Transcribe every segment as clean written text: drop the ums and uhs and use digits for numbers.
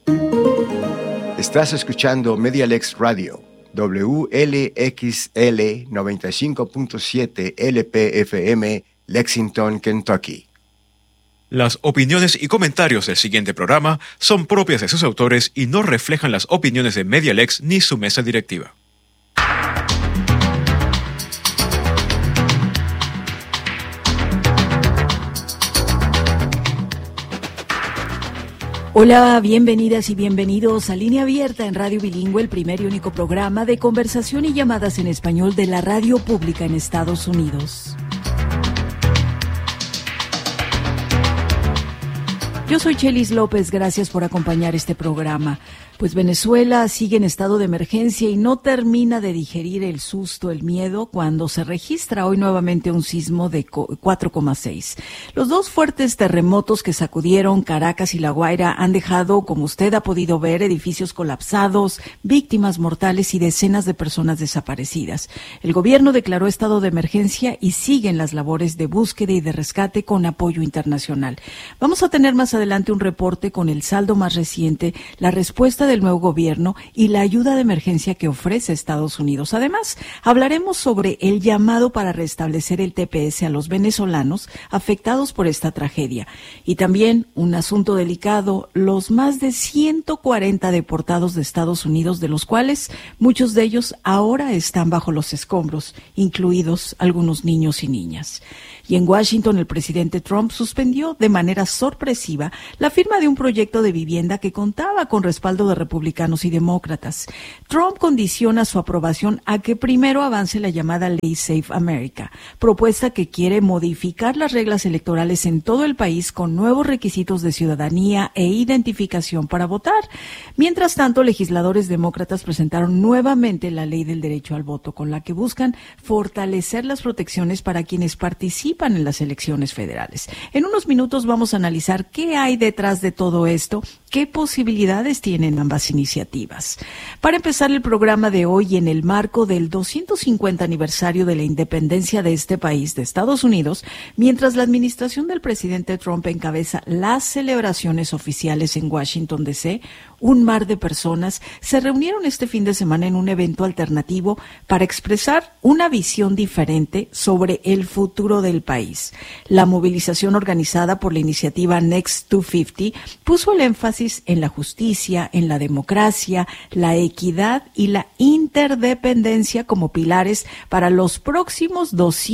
Estás escuchando Medialex Radio, WLXL 95.7 LPFM, Lexington, Kentucky. Las opiniones y comentarios del siguiente programa son propias de sus autores y no reflejan las opiniones de Medialex ni su mesa directiva. Hola, bienvenidas y bienvenidos a Línea Abierta en Radio Bilingüe, el primer y único programa de conversación y llamadas en español de la radio pública en Estados Unidos. Yo soy Chelis López, gracias por acompañar este programa. Pues Venezuela sigue en estado de emergencia y no termina de digerir el susto, el miedo, cuando se registra hoy nuevamente un sismo de 4,6. Los dos fuertes terremotos que sacudieron Caracas y La Guaira han dejado, como usted ha podido ver, edificios colapsados, víctimas mortales y decenas de personas desaparecidas. El gobierno declaró estado de emergencia y siguen las labores de búsqueda y de rescate con apoyo internacional. Vamos a tener más adelante un reporte con el saldo más reciente, la respuesta del nuevo gobierno y la ayuda de emergencia que ofrece Estados Unidos. Además, hablaremos sobre el llamado para restablecer el TPS a los venezolanos afectados por esta tragedia. Y también un asunto delicado, los más de 140 deportados de Estados Unidos, de los cuales muchos de ellos ahora están bajo los escombros, incluidos algunos niños y niñas. Y en Washington, el presidente Trump suspendió de manera sorpresiva la firma de un proyecto de vivienda que contaba con respaldo de republicanos y demócratas. Trump condiciona su aprobación a que primero avance la llamada Ley Safe America, propuesta que quiere modificar las reglas electorales en todo el país con nuevos requisitos de ciudadanía e identificación para votar. Mientras tanto, legisladores demócratas presentaron nuevamente la Ley del Derecho al Voto, con la que buscan fortalecer las protecciones para quienes participan en las elecciones federales. En unos minutos vamos a analizar qué hay detrás de todo esto, qué posibilidades tienen ambas iniciativas. Para empezar el programa de hoy, en el marco del 250 aniversario de la independencia de este país, de Estados Unidos, mientras la administración del presidente Trump encabeza las celebraciones oficiales en Washington, D.C., un mar de personas se reunieron este fin de semana en un evento alternativo para expresar una visión diferente sobre el futuro del país. La movilización organizada por la iniciativa Next 250 puso el énfasis en la justicia, en la democracia, la equidad y la interdependencia como pilares para los próximos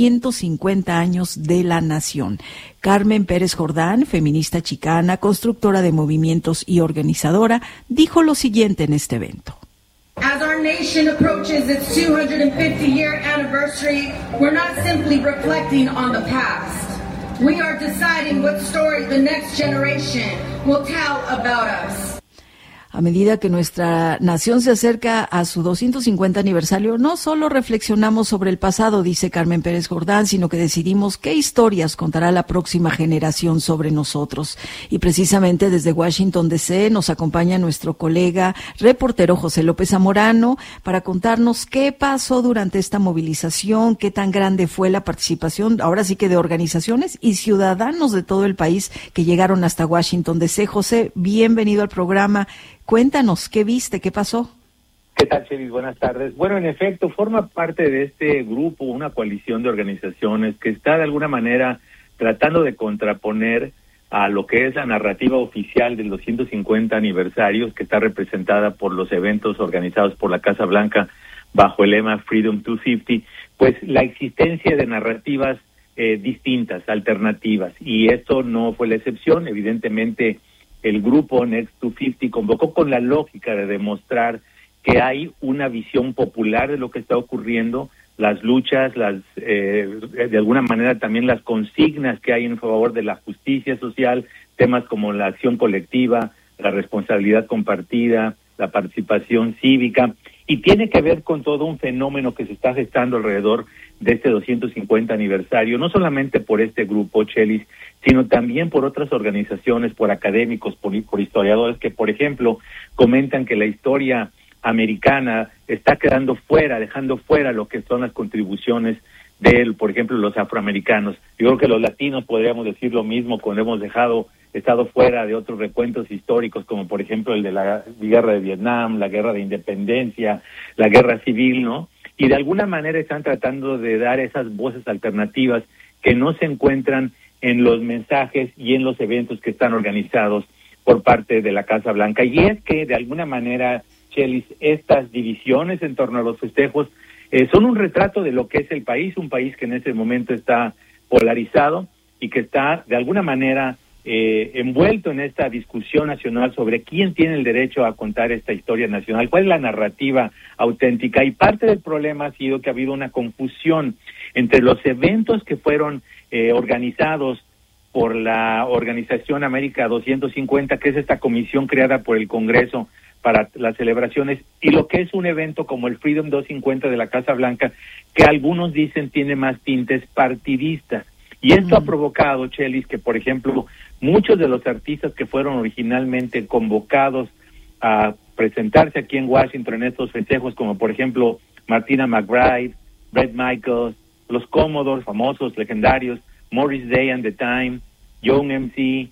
250 años de la nación. Carmen Pérez Jordán, feminista chicana, constructora de movimientos y organizadora, dijo lo siguiente en este evento. As our nation approaches its 250-year anniversary, we're not simply reflecting on the past. We are deciding what story the next generation will tell about us. A medida que nuestra nación se acerca a su 250 aniversario, no solo reflexionamos sobre el pasado, dice Carmen Pérez Jordán, sino que decidimos qué historias contará la próxima generación sobre nosotros. Y precisamente desde Washington, D.C., nos acompaña nuestro colega reportero José López Zamorano para contarnos qué pasó durante esta movilización, qué tan grande fue la participación, ahora sí que de organizaciones y ciudadanos de todo el país que llegaron hasta Washington, D.C. José, bienvenido al programa. Cuéntanos, ¿qué viste? ¿Qué pasó? ¿Qué tal, Chelis? Buenas tardes. Bueno, en efecto, forma parte de este grupo, una coalición de organizaciones que está de alguna manera tratando de contraponer a lo que es la narrativa oficial de los 150 aniversarios, que está representada por los eventos organizados por la Casa Blanca bajo el lema Freedom 250, pues la existencia de narrativas distintas, alternativas, y esto no fue la excepción. Evidentemente, el grupo Next 250 convocó con la lógica de demostrar que hay una visión popular de lo que está ocurriendo, las luchas, de alguna manera también las consignas que hay en favor de la justicia social, temas como la acción colectiva, la responsabilidad compartida, la participación cívica, y tiene que ver con todo un fenómeno que se está gestando alrededor de este 250 aniversario, no solamente por este grupo, Chelis, sino también por otras organizaciones, por académicos, por historiadores que, por ejemplo, comentan que la historia americana está quedando fuera, dejando fuera lo que son las contribuciones de, por ejemplo, los afroamericanos. Yo creo que los latinos podríamos decir lo mismo cuando hemos dejado estado fuera de otros recuentos históricos, como por ejemplo el de la guerra de Vietnam, la guerra de independencia, la guerra civil, ¿no? Y de alguna manera están tratando de dar esas voces alternativas que no se encuentran en los mensajes y en los eventos que están organizados por parte de la Casa Blanca. Y es que de alguna manera, Chelis, estas divisiones en torno a los festejos son un retrato de lo que es el país, un país que en ese momento está polarizado y que está de alguna manera envuelto en esta discusión nacional sobre quién tiene el derecho a contar esta historia nacional, cuál es la narrativa auténtica. Y parte del problema ha sido que ha habido una confusión entre los eventos que fueron organizados por la Organización América 250, que es esta comisión creada por el Congreso para las celebraciones, y lo que es un evento como el Freedom 250 de la Casa Blanca, que algunos dicen tiene más tintes partidistas. Y esto ha provocado, Chelis, que por ejemplo, muchos de los artistas que fueron originalmente convocados a presentarse aquí en Washington en estos festejos, como por ejemplo Martina McBride, Bret Michaels, los Commodores, famosos, legendarios, Morris Day and the Time, Young MC,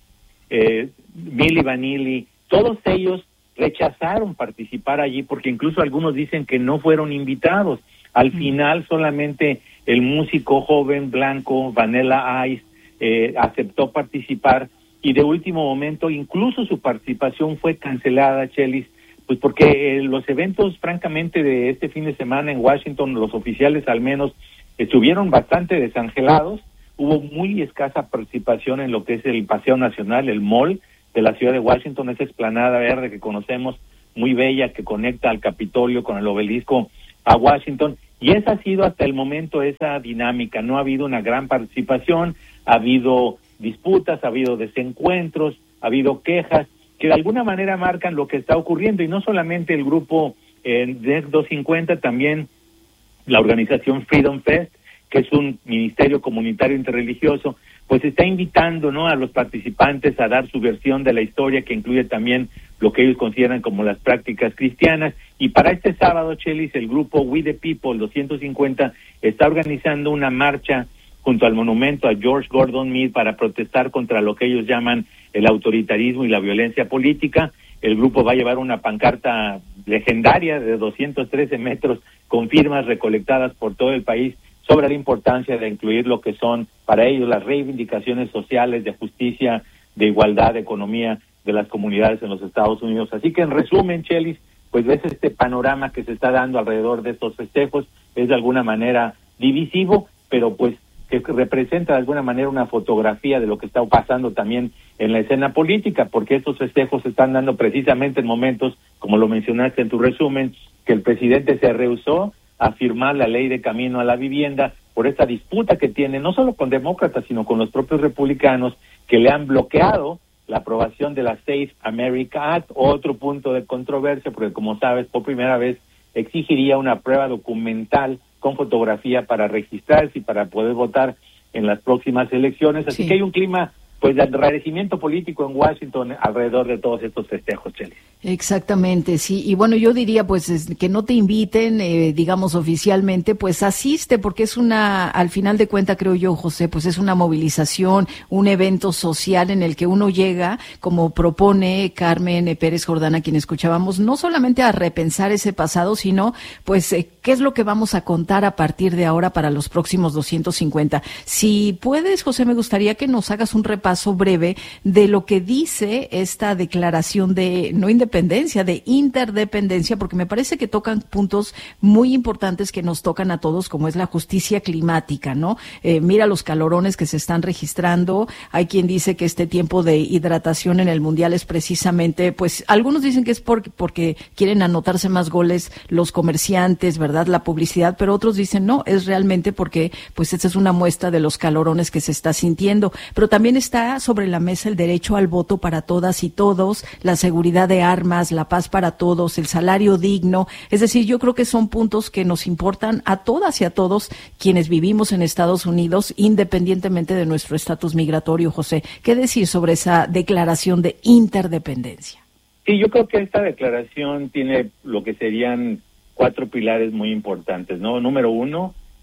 Milli Vanilli, todos ellos rechazaron participar allí porque incluso algunos dicen que no fueron invitados. Al final solamente el músico joven blanco Vanilla Ice aceptó participar, y de último momento incluso su participación fue cancelada, Chelis, pues porque los eventos francamente de este fin de semana en Washington, los oficiales al menos, estuvieron bastante desangelados. Hubo muy escasa participación en lo que es el Paseo Nacional, el mall de la ciudad de Washington, esa explanada verde que conocemos, muy bella, que conecta al Capitolio con el obelisco a Washington, y esa ha sido hasta el momento esa dinámica. No ha habido una gran participación, ha habido disputas, ha habido desencuentros, ha habido quejas que de alguna manera marcan lo que está ocurriendo, y no solamente el grupo NEC 250, también la organización Freedom Fest, que es un ministerio comunitario interreligioso, pues está invitando, ¿no?, a los participantes a dar su versión de la historia, que incluye también lo que ellos consideran como las prácticas cristianas. Y para este sábado, Chelis, el grupo We the People 250 está organizando una marcha junto al monumento a George Gordon Meade para protestar contra lo que ellos llaman el autoritarismo y la violencia política. El grupo va a llevar una pancarta legendaria de 213 metros con firmas recolectadas por todo el país sobre la importancia de incluir lo que son para ellos las reivindicaciones sociales de justicia, de igualdad, de economía de las comunidades en los Estados Unidos. Así que en resumen, Chelis, pues ves este panorama que se está dando alrededor de estos festejos, es de alguna manera divisivo, pero pues que representa de alguna manera una fotografía de lo que está pasando también en la escena política, porque estos festejos se están dando precisamente en momentos, como lo mencionaste en tu resumen, que el presidente se rehusó a firmar la ley de camino a la vivienda por esta disputa que tiene, no solo con demócratas, sino con los propios republicanos, que le han bloqueado la aprobación de la Safe America Act, otro punto de controversia, porque como sabes, por primera vez exigiría una prueba documental con fotografía para registrarse y para poder votar en las próximas elecciones. Así que hay un clima pues de enrarecimiento político en Washington alrededor de todos estos festejos, Chelis. Exactamente, sí. Y bueno, yo diría pues que no te inviten, digamos oficialmente, pues asiste, porque es una, al final de cuentas creo yo, José, pues es una movilización, un evento social en el que uno llega, como propone Carmen Pérez Jordana, quien escuchábamos, no solamente a repensar ese pasado, sino pues qué es lo que vamos a contar a partir de ahora para los próximos 250. Si puedes, José, me gustaría que nos hagas un repaso breve de lo que dice esta declaración de no independencia, de interdependencia, porque me parece que tocan puntos muy importantes que nos tocan a todos, como es la justicia climática, ¿no? Mira los calorones que se están registrando. Hay quien dice que este tiempo de hidratación en el Mundial es precisamente, pues algunos dicen que es porque quieren anotarse más goles los comerciantes, ¿verdad? La publicidad, pero otros dicen no, es realmente porque pues esta es una muestra de los calorones que se está sintiendo. Pero también está sobre la mesa el derecho al voto para todas y todos, la seguridad de armas, la paz para todos, el salario digno. Es decir, yo creo que son puntos que nos importan a todas y a todos quienes vivimos en Estados Unidos, independientemente de nuestro estatus migratorio, José. ¿Qué decir sobre esa declaración de interdependencia? Sí, yo creo que esta declaración tiene lo que serían 4 pilares muy importantes, ¿no? Número 1,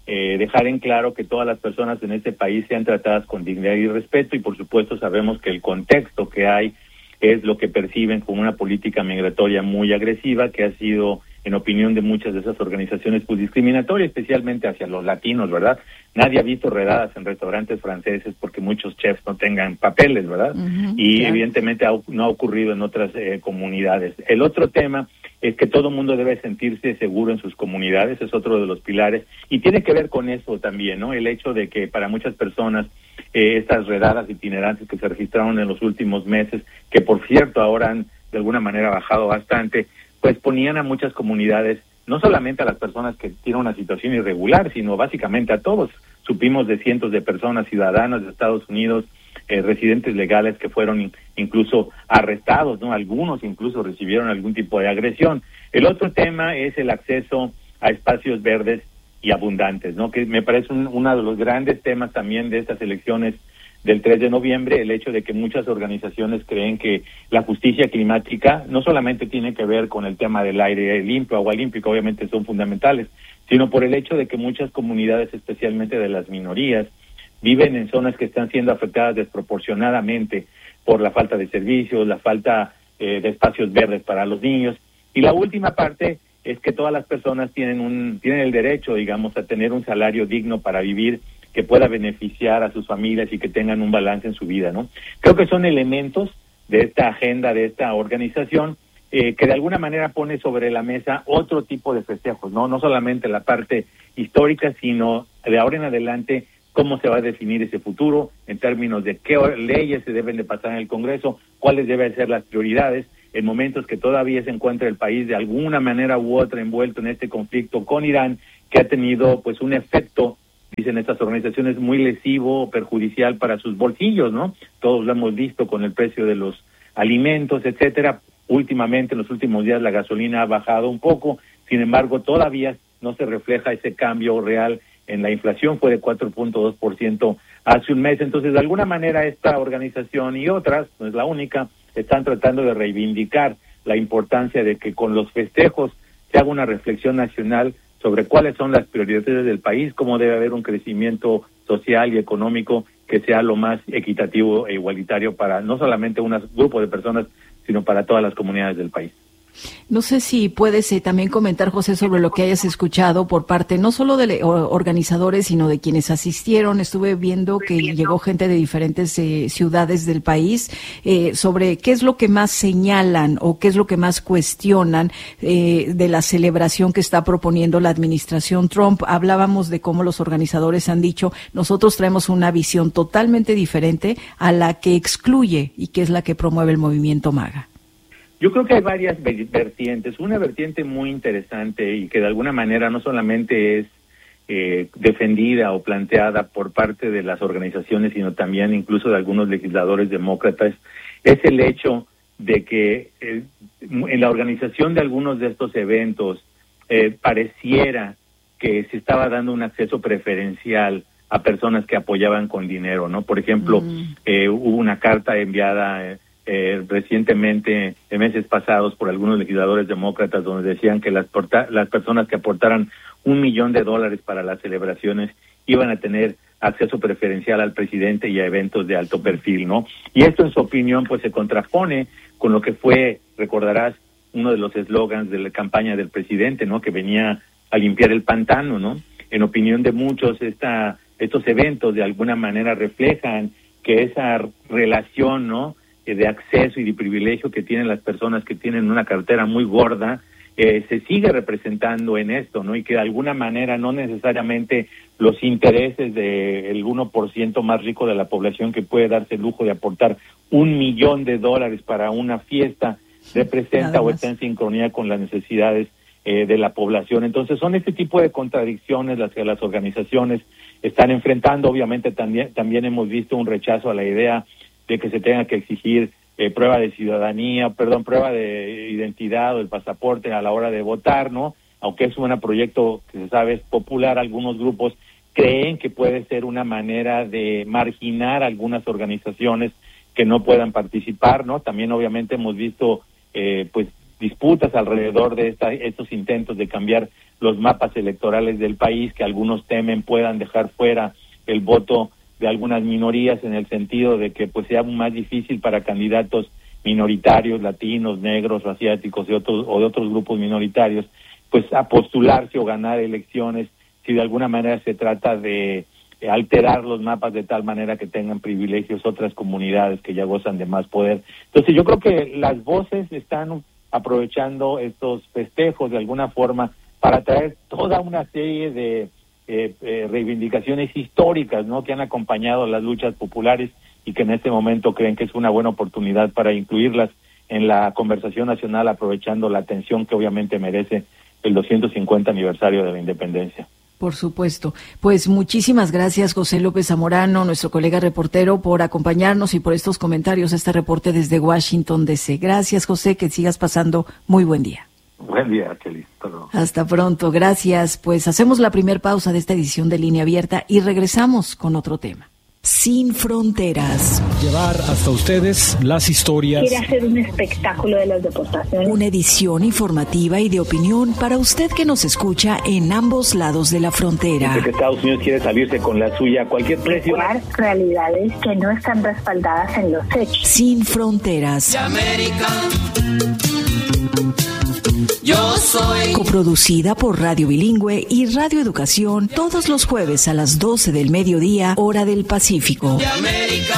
dejar en claro que todas las personas en este país sean tratadas con dignidad y respeto, y por supuesto sabemos que el contexto que hay es lo que perciben como una política migratoria muy agresiva, que ha sido, en opinión de muchas de esas organizaciones, pues discriminatoria, especialmente hacia los latinos, ¿verdad? Nadie ha visto redadas en restaurantes franceses porque muchos chefs no tengan papeles, ¿verdad? Y claro, evidentemente no ha ocurrido en otras comunidades. El otro tema es que todo mundo debe sentirse seguro en sus comunidades, es otro de los pilares, y tiene que ver con eso también, ¿no? El hecho de que para muchas personas estas redadas itinerantes que se registraron en los últimos meses, que por cierto ahora han de alguna manera bajado bastante, pues ponían a muchas comunidades, no solamente a las personas que tienen una situación irregular, sino básicamente a todos. Supimos de cientos de personas, ciudadanos de Estados Unidos, residentes legales que fueron incluso arrestados, ¿no? Algunos incluso recibieron algún tipo de agresión. El otro tema es el acceso a espacios verdes y abundantes, ¿no? Que me parece uno de los grandes temas también de estas elecciones del 3 de noviembre, el hecho de que muchas organizaciones creen que la justicia climática no solamente tiene que ver con el tema del aire limpio, agua limpia, que obviamente son fundamentales, sino por el hecho de que muchas comunidades, especialmente de las minorías, viven en zonas que están siendo afectadas desproporcionadamente por la falta de servicios, la falta de espacios verdes para los niños. Y la última parte es que todas las personas tienen el derecho, digamos, a tener un salario digno para vivir, que pueda beneficiar a sus familias y que tengan un balance en su vida, ¿no? Creo que son elementos de esta agenda, de esta organización, que de alguna manera pone sobre la mesa otro tipo de festejos, ¿no? No solamente la parte histórica, sino de ahora en adelante cómo se va a definir ese futuro en términos de qué leyes se deben de pasar en el Congreso, cuáles deben ser las prioridades en momentos que todavía se encuentra el país de alguna manera u otra envuelto en este conflicto con Irán, que ha tenido pues un efecto, dicen estas organizaciones, muy lesivo, perjudicial para sus bolsillos, ¿no? Todos lo hemos visto con el precio de los alimentos, etcétera. Últimamente, en los últimos días, la gasolina ha bajado un poco, sin embargo, todavía no se refleja ese cambio real en la inflación, fue de 4.2% hace un mes. Entonces, de alguna manera, esta organización y otras, no es la única, están tratando de reivindicar la importancia de que con los festejos se haga una reflexión nacional sobre cuáles son las prioridades del país, cómo debe haber un crecimiento social y económico que sea lo más equitativo e igualitario para no solamente un grupo de personas, sino para todas las comunidades del país. No sé si puedes también comentar, José, sobre lo que hayas escuchado por parte no solo de organizadores, sino de quienes asistieron. Estuve viendo que llegó gente de diferentes ciudades del país sobre qué es lo que más señalan o qué es lo que más cuestionan de la celebración que está proponiendo la administración Trump. Hablábamos de cómo los organizadores han dicho, nosotros traemos una visión totalmente diferente a la que excluye y que es la que promueve el movimiento MAGA. Yo creo que hay varias vertientes. Una vertiente muy interesante y que de alguna manera no solamente es defendida o planteada por parte de las organizaciones, sino también incluso de algunos legisladores demócratas, es el hecho de que en la organización de algunos de estos eventos pareciera que se estaba dando un acceso preferencial a personas que apoyaban con dinero, ¿no? Por ejemplo, hubo una carta enviada recientemente, en meses pasados, por algunos legisladores demócratas, donde decían que las personas que aportaran $1 millón para las celebraciones iban a tener acceso preferencial al presidente y a eventos de alto perfil, ¿no? Y esto, en su opinión, pues se contrapone con lo que fue, recordarás, uno de los eslogans de la campaña del presidente, ¿no? Que venía a limpiar el pantano, ¿no? En opinión de muchos, estos eventos de alguna manera reflejan que esa relación, ¿no?, de acceso y de privilegio que tienen las personas que tienen una cartera muy gorda, se sigue representando en esto, ¿no? Y que de alguna manera no necesariamente los intereses del 1% más rico de la población que puede darse el lujo de aportar $1 millón para una fiesta representa o está en sincronía con las necesidades de la población. Entonces son este tipo de contradicciones las que las organizaciones están enfrentando. Obviamente también hemos visto un rechazo a la idea de que se tenga que exigir prueba de identidad o el pasaporte a la hora de votar, ¿no? Aunque es un proyecto que se sabe es popular, algunos grupos creen que puede ser una manera de marginar algunas organizaciones que no puedan participar, ¿no? También obviamente hemos visto pues disputas alrededor de estos intentos de cambiar los mapas electorales del país, que algunos temen puedan dejar fuera el voto de algunas minorías, en el sentido de que pues sea más difícil para candidatos minoritarios, latinos, negros, asiáticos y de otros grupos minoritarios, pues a postularse o ganar elecciones, si de alguna manera se trata de alterar los mapas de tal manera que tengan privilegios otras comunidades que ya gozan de más poder. Entonces yo creo que las voces están aprovechando estos festejos de alguna forma para traer toda una serie de reivindicaciones históricas, ¿no?, que han acompañado las luchas populares y que en este momento creen que es una buena oportunidad para incluirlas en la conversación nacional, aprovechando la atención que obviamente merece el 250 aniversario de la independencia. Por supuesto. Pues muchísimas gracias, José López Zamorano, nuestro colega reportero, por acompañarnos y por estos comentarios, este reporte desde Washington, D.C. Gracias, José, que sigas pasando muy buen día. Buen día, Kelly. Hasta pronto, gracias. Pues hacemos la primer pausa de esta edición de Línea Abierta y regresamos con otro tema. Sin fronteras. Llevar hasta ustedes las historias. Quiere hacer un espectáculo de las deportaciones. Una edición informativa y de opinión para usted que nos escucha en ambos lados de la frontera. Dice que Estados Unidos quiere salirse con la suya a cualquier precio. Realidades que no están respaldadas en los hechos. Sin fronteras. De América. Yo soy. Coproducida por Radio Bilingüe y Radio Educación, todos los jueves a las 12 del mediodía, hora del Pacífico. De América.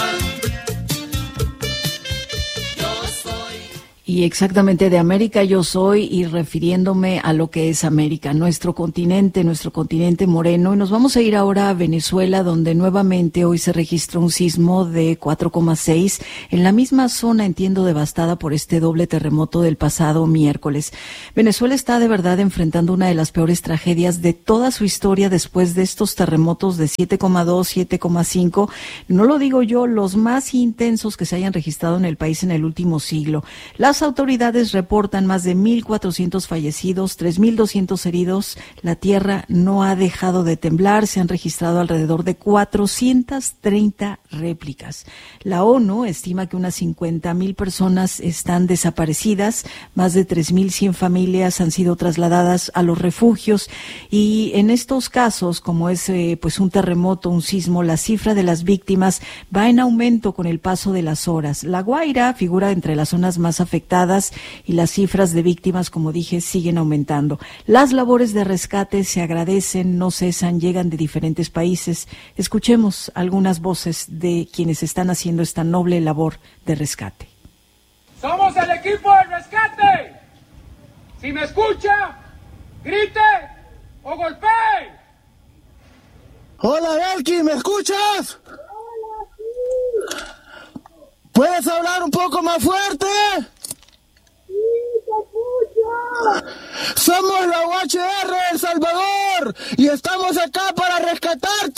Y exactamente de América yo soy, y refiriéndome a lo que es América, nuestro continente moreno. Y nos vamos a ir ahora a Venezuela, donde nuevamente hoy se registró un sismo de 4,6 en la misma zona, entiendo, devastada por este doble terremoto del pasado miércoles. Venezuela está de verdad enfrentando una de las peores tragedias de toda su historia después de estos terremotos de 7,2, 7,5. No lo digo yo, los más intensos que se hayan registrado en el país en el último siglo. Las autoridades reportan más de 1,400 fallecidos, 3,200 heridos. La tierra no ha dejado de temblar. Se han registrado alrededor de 430 réplicas. La ONU estima que unas 50,000 personas están desaparecidas. Más de 3,100 familias han sido trasladadas a los refugios. Y en estos casos, como es pues un terremoto, un sismo, la cifra de las víctimas va en aumento con el paso de las horas. La Guaira figura entre las zonas más afectadas y las cifras de víctimas, como dije, siguen aumentando. Las labores de rescate se agradecen, no cesan, llegan de diferentes países. Escuchemos algunas voces de quienes están haciendo esta noble labor de rescate. Somos el equipo de rescate. Si me escucha, grite o golpee. Hola, Belki, ¿me escuchas? ¿Puedes hablar un poco más fuerte? Somos la UHR El Salvador y estamos acá para rescatarte.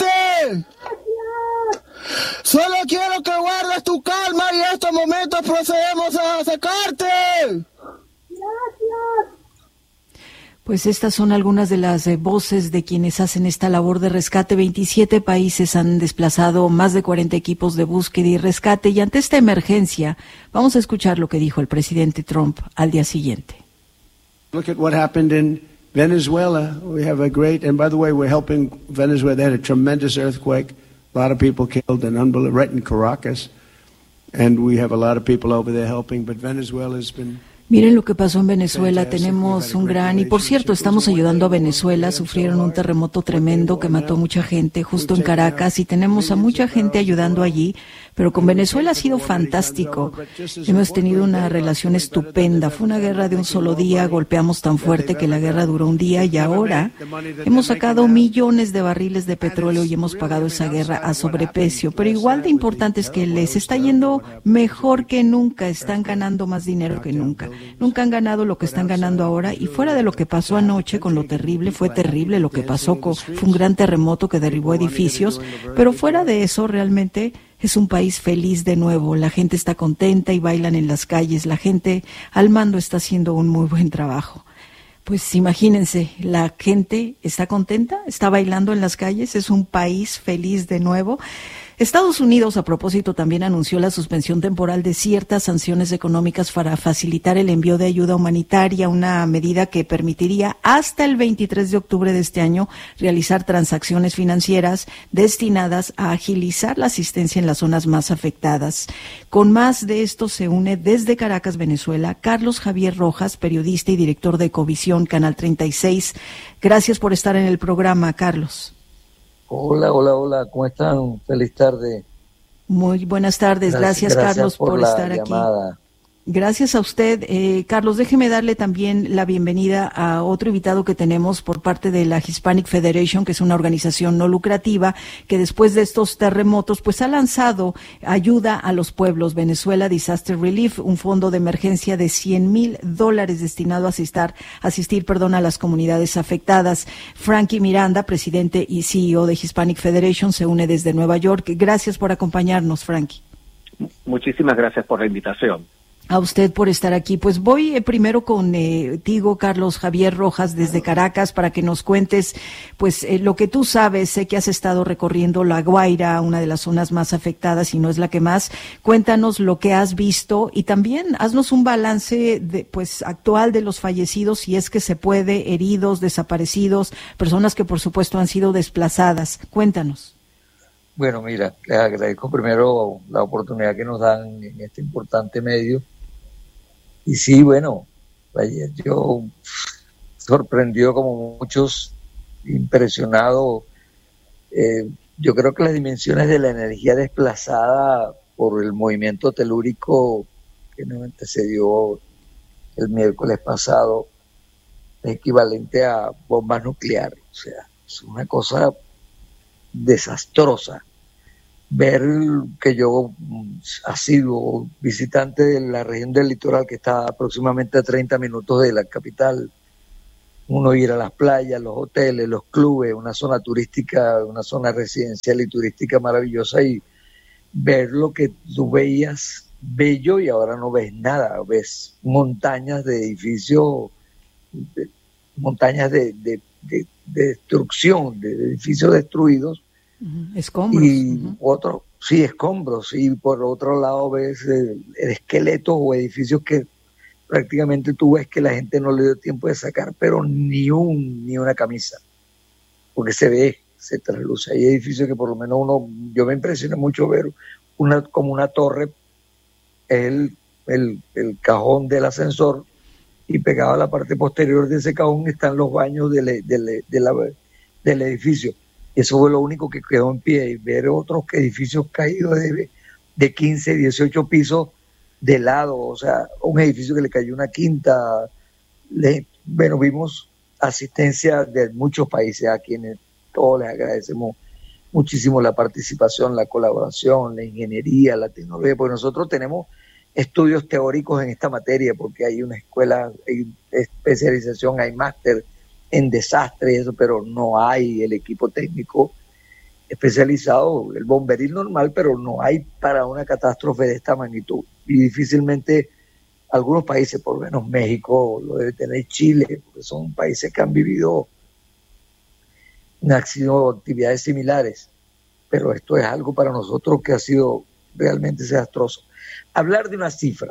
Solo quiero que guardes tu calma y en estos momentos procedemos a sacarte. Pues estas son algunas de las voces de quienes hacen esta labor de rescate. 27 países han desplazado más de 40 equipos de búsqueda y rescate, y ante esta emergencia vamos a escuchar lo que dijo el presidente Trump al día siguiente. Look at what happened in Venezuela. We have a great, and by the way, we're helping Venezuela. They had a tremendous earthquake, a lot of people killed, and right in Caracas, and we have a lot of people over there helping, but Venezuela has been... Miren lo que pasó en Venezuela, tenemos un gran, y por cierto, estamos ayudando a Venezuela, sufrieron un terremoto tremendo que mató a mucha gente justo en Caracas, y tenemos a mucha gente ayudando allí, pero con Venezuela ha sido fantástico, hemos tenido una relación estupenda, fue una guerra de un solo día, golpeamos tan fuerte que la guerra duró un día, y ahora hemos sacado millones de barriles de petróleo y hemos pagado esa guerra a sobreprecio, pero igual de importante es que les está yendo mejor que nunca, están ganando más dinero que nunca. Nunca han ganado lo que están ganando ahora, y fuera de lo que pasó anoche con lo terrible, fue terrible lo que pasó, fue un gran terremoto que derribó edificios, pero fuera de eso realmente es un país feliz de nuevo, la gente está contenta y bailan en las calles, la gente al mando está haciendo un muy buen trabajo. Pues imagínense, la gente está contenta, está bailando en las calles, es un país feliz de nuevo. Estados Unidos, a propósito, también anunció la suspensión temporal de ciertas sanciones económicas para facilitar el envío de ayuda humanitaria, una medida que permitiría hasta el 23 de octubre de este año realizar transacciones financieras destinadas a agilizar la asistencia en las zonas más afectadas. Con más de esto se une desde Caracas, Venezuela, Carlos Javier Rojas, periodista y director de Ecovisión, Canal 36. Gracias por estar en el programa, Carlos. Hola, ¿cómo están? Feliz tarde. Muy buenas tardes, gracias Carlos por estar llamada. Aquí. Gracias a usted. Carlos, déjeme darle también la bienvenida a otro invitado que tenemos por parte de la Hispanic Federation, que es una organización no lucrativa que después de estos terremotos pues ha lanzado ayuda a los pueblos. Venezuela Disaster Relief, un fondo de emergencia de $100,000 destinado a asistir a las comunidades afectadas. Frankie Miranda, presidente y CEO de Hispanic Federation, se une desde Nueva York. Gracias por acompañarnos, Frankie. Muchísimas gracias por la invitación. A usted por estar aquí. Pues voy primero contigo, Carlos Javier Rojas, desde Caracas, para que nos cuentes lo que tú sabes. Sé que has estado recorriendo La Guaira, una de las zonas más afectadas, y no es la que más. Cuéntanos lo que has visto y también haznos un balance actual de los fallecidos, si es que se puede, heridos, desaparecidos, personas que por supuesto han sido desplazadas. Cuéntanos. Bueno, mira, les agradezco primero la oportunidad que nos dan en este importante medio. Y sí, bueno, ayer yo sorprendió como muchos, impresionado. Yo creo que las dimensiones de la energía desplazada por el movimiento telúrico que nos antecedió el miércoles pasado es equivalente a bombas nucleares. O sea, es una cosa desastrosa. Ver que yo ha sido visitante de la región del litoral, que está aproximadamente a 30 minutos de la capital, uno ir a las playas, los hoteles, los clubes, una zona turística, una zona residencial y turística maravillosa, y ver lo que tú veías bello y ahora no ves nada, ves montañas de edificios, montañas de destrucción, de edificios destruidos. Escombros. Y otros, sí, escombros. Y por otro lado ves esqueletos o edificios que prácticamente tú ves que la gente no le dio tiempo de sacar, pero ni una camisa. Porque se trasluce. Hay edificios que por lo menos yo me impresiona mucho ver como una torre, el cajón del ascensor, y pegado a la parte posterior de ese cajón están los baños del edificio. Eso fue lo único que quedó en pie, y ver otros edificios caídos de 15, 18 pisos de lado, o sea, un edificio que le cayó una quinta. Vimos asistencia de muchos países a quienes todos les agradecemos muchísimo la participación, la colaboración, la ingeniería, la tecnología, porque nosotros tenemos estudios teóricos en esta materia, porque hay una escuela, hay especialización, hay máster en desastres y eso, pero no hay el equipo técnico especializado, el bomberil normal, pero no hay para una catástrofe de esta magnitud. Y difícilmente algunos países, por lo menos México, lo debe tener Chile, porque son países que han vivido actividades similares, pero esto es algo para nosotros que ha sido realmente desastroso. Hablar de una cifra,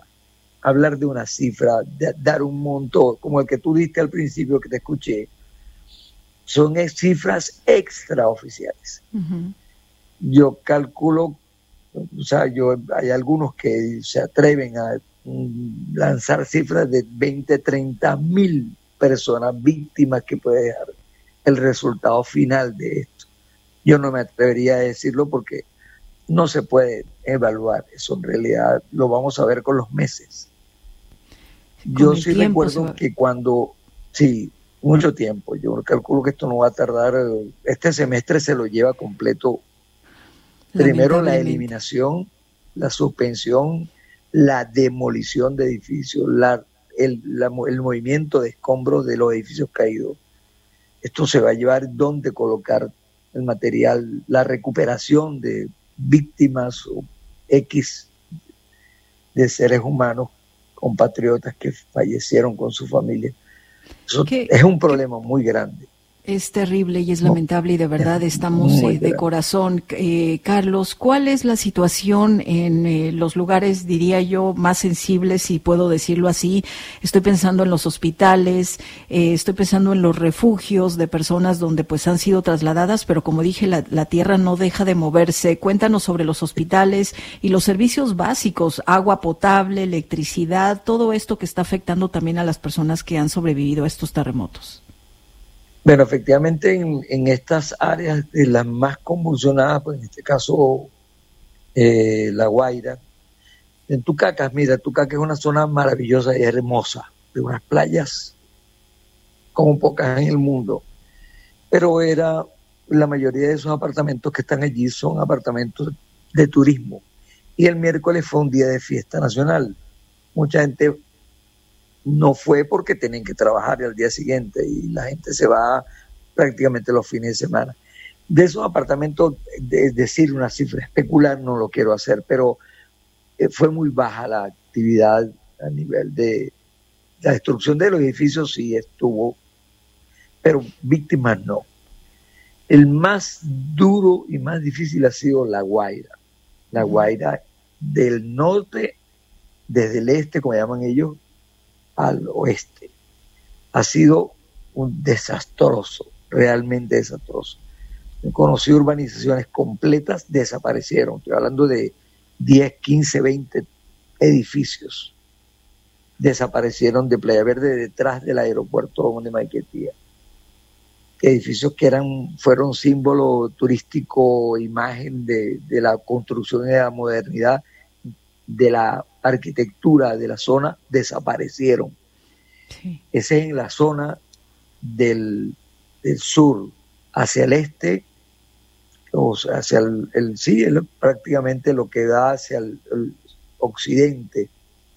dar un monto como el que tú diste al principio que te escuché, son cifras extraoficiales. Uh-huh. Yo calculo, hay algunos que se atreven a lanzar cifras de 20, 30 mil personas víctimas que puede dejar el resultado final de esto. Yo no me atrevería a decirlo porque no se puede evaluar eso. En realidad lo vamos a ver con los meses. Yo sí recuerdo que mucho tiempo. Yo calculo que esto no va a tardar. Este semestre se lo lleva completo. Primero la eliminación, la suspensión, la demolición de edificios, el movimiento de escombros de los edificios caídos. Esto se va a llevar dónde colocar el material, la recuperación de víctimas o X de seres humanos, compatriotas que fallecieron con su familia. Eso es un problema muy grande. Es terrible y es lamentable y de verdad estamos de corazón. Carlos, ¿cuál es la situación en los lugares, diría yo, más sensibles, si puedo decirlo así? Estoy pensando en los hospitales, estoy pensando en los refugios de personas donde pues han sido trasladadas, pero como dije, la tierra no deja de moverse. Cuéntanos sobre los hospitales y los servicios básicos, agua potable, electricidad, todo esto que está afectando también a las personas que han sobrevivido a estos terremotos. Bueno, efectivamente en estas áreas de las más convulsionadas, pues en este caso La Guaira, en Tucacas, mira, Tucacas es una zona maravillosa y hermosa, de unas playas como pocas en el mundo, pero la mayoría de esos apartamentos que están allí son apartamentos de turismo, y el miércoles fue un día de fiesta nacional. Mucha gente no fue porque tenían que trabajar al día siguiente y la gente se va prácticamente los fines de semana. De esos apartamentos, decir una cifra especular no lo quiero hacer, pero fue muy baja la actividad a nivel de la destrucción de los edificios, sí estuvo, pero víctimas no. El más duro y más difícil ha sido La Guaira. La Guaira del norte, desde el este, como llaman ellos, al oeste. Ha sido un desastroso, realmente desastroso. Conocí urbanizaciones completas, desaparecieron. Estoy hablando de 10, 15, 20 edificios. Desaparecieron de Playa Verde, detrás del aeropuerto de Maiquetía. Edificios que fueron símbolo turístico, imagen de la construcción y de la modernidad, de la arquitectura de la zona, desaparecieron. Sí. Ese es en la zona del sur, hacia el este, o sea, hacia prácticamente lo que da hacia el occidente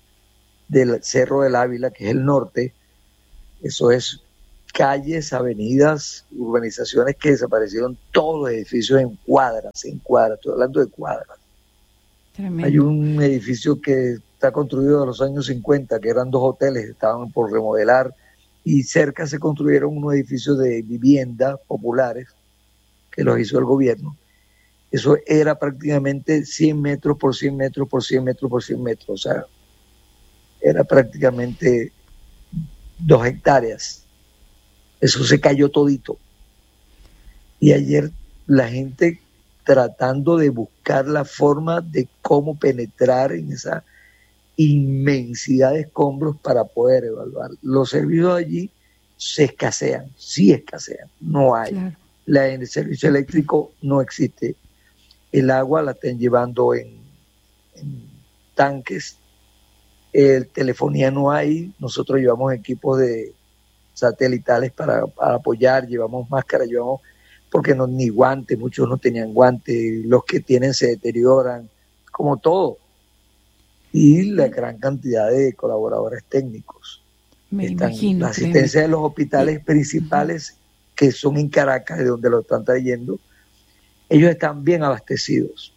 del Cerro del Ávila, que es el norte. Eso es calles, avenidas, urbanizaciones que desaparecieron, todos los edificios en cuadras, estoy hablando de cuadras. Tremendo. Hay un edificio que está construido en los años 50, que eran 2 hoteles, estaban por remodelar, y cerca se construyeron unos edificios de vivienda populares, que los hizo el gobierno. Eso era prácticamente 100 metros por 100 metros por 100 metros por 100 metros, o sea, era prácticamente 2 hectáreas. Eso se cayó todito. Y ayer la gente tratando de buscar la forma de cómo penetrar en esa inmensidad de escombros para poder evaluar. Los servicios allí sí escasean, no hay. Claro. El servicio eléctrico no existe. El agua la están llevando en tanques. Telefonía no hay. Nosotros llevamos equipos de satelitales para apoyar, llevamos máscaras, porque ni guantes, muchos no tenían guantes, los que tienen se deterioran, como todo. Y la gran cantidad de colaboradores técnicos. Imagino, la asistencia de los hospitales principales, que son en Caracas, de donde lo están trayendo, ellos están bien abastecidos.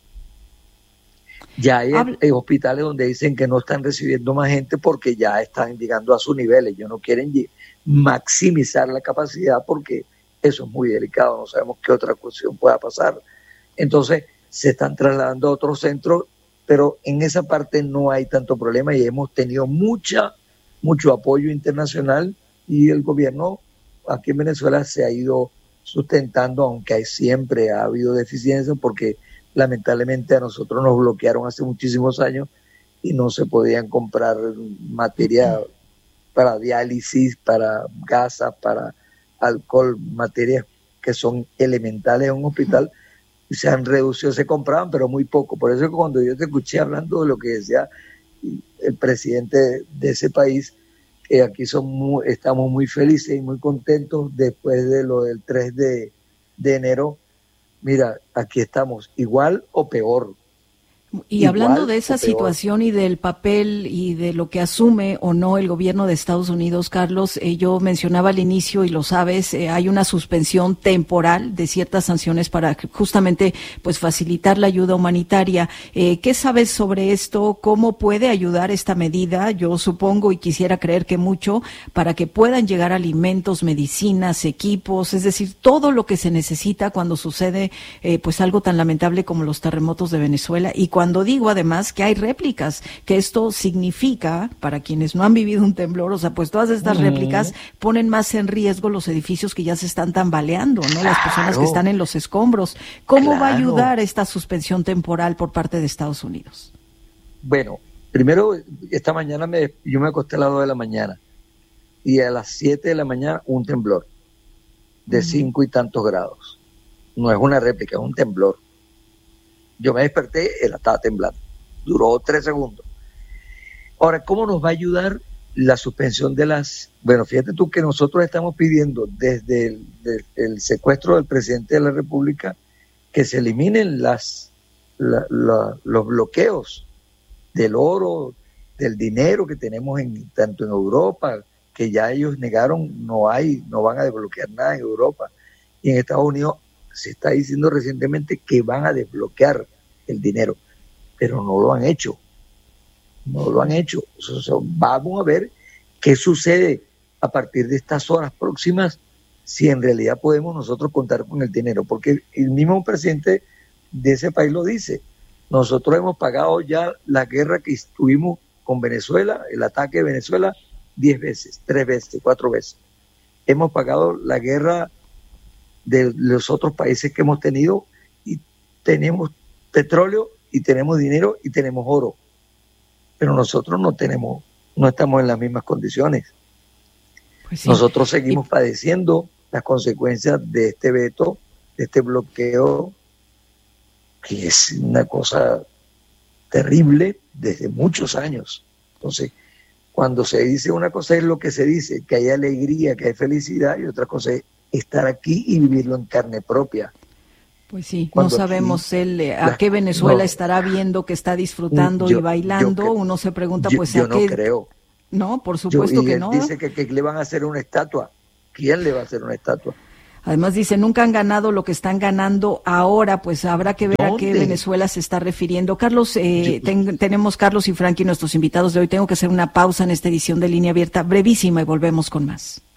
Ya hay hospitales donde dicen que no están recibiendo más gente porque ya están llegando a sus niveles. Ellos no quieren maximizar la capacidad porque eso es muy delicado, no sabemos qué otra cuestión pueda pasar. Entonces se están trasladando a otros centros, pero en esa parte no hay tanto problema y hemos tenido mucho apoyo internacional, y el gobierno aquí en Venezuela se ha ido sustentando, aunque siempre ha habido deficiencias, porque lamentablemente a nosotros nos bloquearon hace muchísimos años y no se podían comprar materia para diálisis, para gasas, para alcohol, materias que son elementales en un hospital, y se han reducido, se compraban, pero muy poco. Por eso cuando yo te escuché hablando de lo que decía el presidente de ese país, que aquí estamos muy felices y muy contentos después de lo del 3 de enero, mira, aquí estamos igual o peor. Y hablando de esa situación y del papel y de lo que asume o no el gobierno de Estados Unidos, Carlos, yo mencionaba al inicio, y lo sabes, hay una suspensión temporal de ciertas sanciones para justamente pues facilitar la ayuda humanitaria. ¿Qué sabes sobre esto? ¿Cómo puede ayudar esta medida? Yo supongo y quisiera creer que mucho, para que puedan llegar alimentos, medicinas, equipos, es decir, todo lo que se necesita cuando sucede pues algo tan lamentable como los terremotos de Venezuela. Y cuando digo además que hay réplicas, que esto significa, para quienes no han vivido un temblor, o sea, pues todas estas réplicas ponen más en riesgo los edificios que ya se están tambaleando, ¿no? Las personas que están en los escombros. ¿Cómo va a ayudar esta suspensión temporal por parte de Estados Unidos? Bueno, primero, esta mañana yo me acosté a las 2 de la mañana y a las 7 de la mañana un temblor de 5 y tantos grados. No es una réplica, es un temblor. Yo me desperté, él estaba temblando. Duró 3 segundos. Ahora, ¿cómo nos va a ayudar la suspensión de las... Bueno, fíjate tú que nosotros estamos pidiendo desde el secuestro del presidente de la República que se eliminen los bloqueos del oro, del dinero que tenemos tanto en Europa, que ya ellos negaron, no van a desbloquear nada en Europa. Y en Estados Unidos se está diciendo recientemente que van a desbloquear el dinero, pero no lo han hecho. Vamos a ver qué sucede a partir de estas horas próximas, si en realidad podemos nosotros contar con el dinero, porque el mismo presidente de ese país lo dice. Nosotros hemos pagado ya la guerra que tuvimos con Venezuela, el ataque de Venezuela, 10 veces, 3 veces, 4 veces. Hemos pagado la guerra de los otros países que hemos tenido, y tenemos petróleo y tenemos dinero y tenemos oro, pero nosotros no estamos en las mismas condiciones. Pues sí. Nosotros seguimos padeciendo las consecuencias de este veto, de este bloqueo, que es una cosa terrible desde muchos años. Entonces, cuando se dice una cosa es lo que se dice, que hay alegría, que hay felicidad, y otra cosa es estar aquí y vivirlo en carne propia. Pues sí, cuando no sabemos a qué Venezuela estará viendo, que está disfrutando y bailando. Uno se pregunta, pues yo no creo. No, por supuesto que no. Dice que le van a hacer una estatua. ¿Quién le va a hacer una estatua? Además dice, nunca han ganado lo que están ganando ahora, pues habrá que ver a qué Venezuela se está refiriendo. Carlos, tenemos Carlos y Frankie, nuestros invitados de hoy. Tengo que hacer una pausa en esta edición de Línea Abierta brevísima y volvemos con más.